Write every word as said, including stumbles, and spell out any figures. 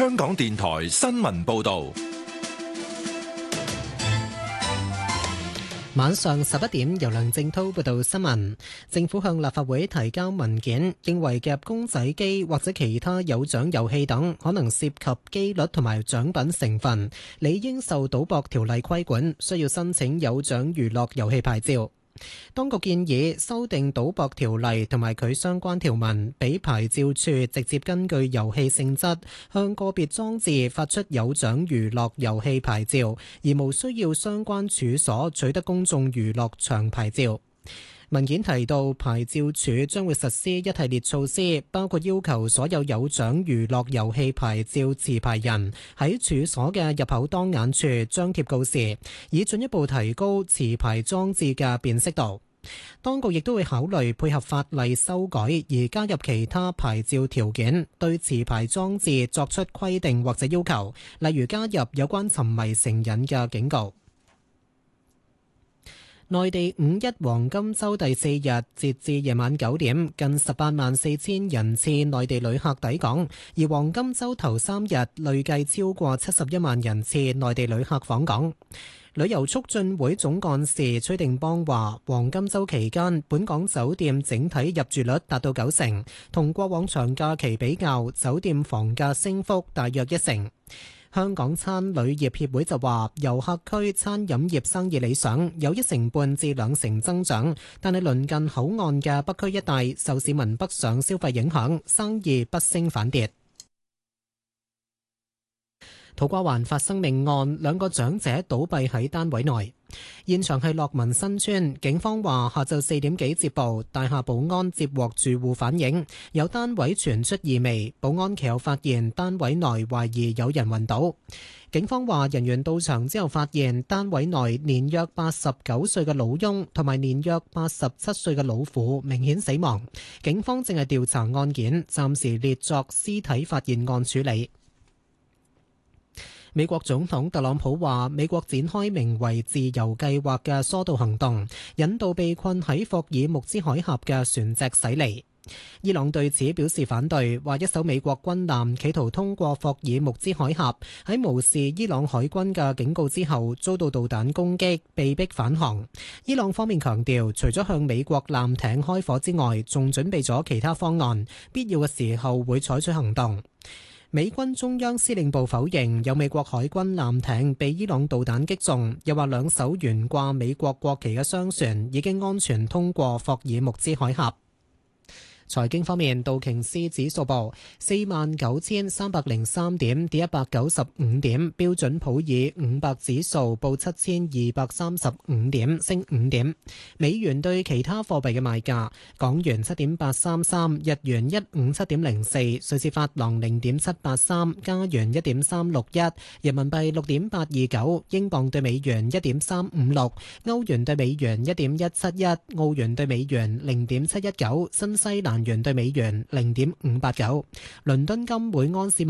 香港電台新聞報道。 晚上十一點，由梁正濤報道新聞。政府向立法會提交文件，認為夾公仔機或者其他有獎遊戲等可能涉及機率同埋獎品成分，理應受賭博條例規管，需要申請有獎娛樂遊戲牌照。當局建議修訂賭博條例同埋佢相關條文，俾牌照處直接根據遊戲性質向個別裝置發出有獎娛樂遊戲牌照，而無需要相關處所取得公眾娛樂場牌照。文件提到，牌照處將會實施一系列措施，包括要求所有有獎娛樂遊戲牌照持牌人喺處所嘅入口當眼處張貼告示，以進一步提高持牌裝置嘅辨識度。當局亦都會考慮配合法例修改而加入其他牌照條件，對持牌裝置作出規定或者要求，例如加入有關沉迷成癮嘅警告。內地五一黃金週第四日，截至夜晚九點，近十八萬四千人次內地旅客抵港，而黃金週頭三日累計超過七十一萬人次內地旅客訪港。旅遊促進會總幹事崔定邦話，黃金週期間，本港酒店整體入住率達到九成，同過往長假期比較，酒店房價升幅大約一成。香港餐旅業協會就話，遊客區餐飲業生意理想，有一成半至兩成增長，但係鄰近口岸嘅北區一帶受市民北上消費影響，生意不升反跌。土瓜灣發生命案，兩個長者倒斃喺單位內。現場係樂民新村，警方話下晝四點幾接報，大廈保安接獲住戶反映，有單位傳出異味，保安其後發現單位內懷疑有人暈倒。警方話人員到場之後發現單位內年約八十九歲嘅老翁同埋年約八十七歲嘅老婦明顯死亡。警方正係調查案件，暫時列作屍體發現案處理。美國總統特朗普話，美國展開名為自由計劃嘅疏導行動，引導被困喺霍爾木茲海峽嘅船隻駛離。伊朗對此表示反對，話一艘美國軍艦企圖通過霍爾木茲海峽，喺無視伊朗海軍嘅警告之後，遭到導彈攻擊，被迫返航。伊朗方面強調，除咗向美國艦艇開火之外，仲準備咗其他方案，必要嘅時候會採取行動。美軍中央司令部否認有美國海軍艦艇被伊朗導彈擊中，又話兩艘懸掛美國國旗嘅商船已經安全通過霍爾木茲海峽。財經方面，道瓊斯指數報四萬九千三百零三點，跌一百九十五點；標準普爾五百指數報七千二百三十五點，升五點。美元對其他貨幣嘅賣價：港元七點八三三，日元一五七點零四，瑞士法郎零點七八三，加元一點三六一，人民幣六點八二九，英鎊對美元一點三五六，歐元對美元一點一七一，澳元對美元零點七一九，新西蘭元對美元零點五八九。倫敦金每安士